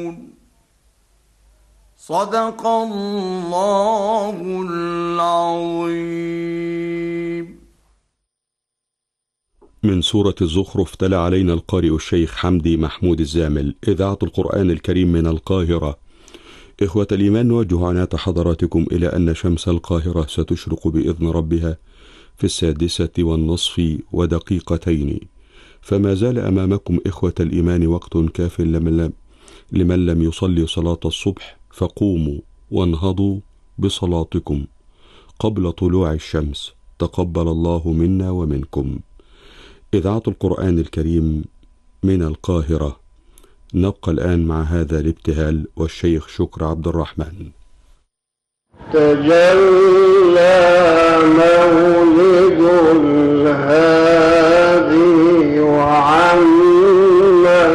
صدق الله العظيم. من سورة الزخرف تلا علينا القارئ الشيخ حمدي محمود الزامل، إذاعة القرآن الكريم من القاهرة. إخوة الإيمان، نوجه عناية حضراتكم إلى أن شمس القاهرة ستشرق بإذن ربها في 6:02 فما زال أمامكم إخوة الإيمان وقت كاف لمن لم يصلي صلاة الصبح، فقوموا وانهضوا بصلاتكم قبل طلوع الشمس، تقبل الله منا ومنكم. إذاعة القرآن الكريم من القاهرة. نبقى الآن مع هذا الابتهال والشيخ شكر عبد الرحمن. تجلى مولد الهادي